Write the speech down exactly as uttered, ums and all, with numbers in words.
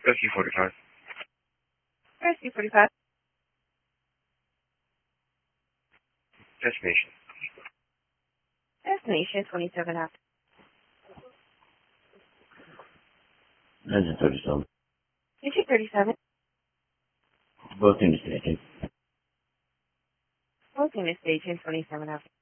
Rescue forty-five. Rescue forty-five. Destination. Destination twenty-seven after. Engine thirty-seven. Engine thirty-seven. Both in the station. Both in the station twenty-seven after.